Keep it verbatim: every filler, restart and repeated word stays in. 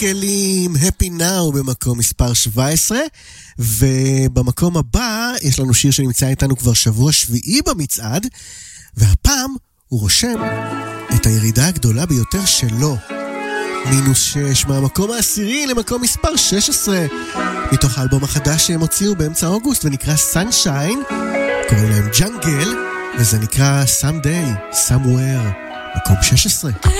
ג'נגלים, Happy Now במקום מספר שבע עשרה, ובמקום הבא יש לנו שיר שנמצא איתנו כבר שבוע שביעי במצעד, והפעם הוא רושם את הירידה הגדולה ביותר שלו, מינוס שש, מהמקום העשירי למקום מספר שש עשרה, מתוך האלבום החדש שהם הוציאו באמצע אוגוסט ונקרא Sunshine, קוראים להם ג'נגל, וזה נקרא Someday, Somewhere, מקום שש עשרה.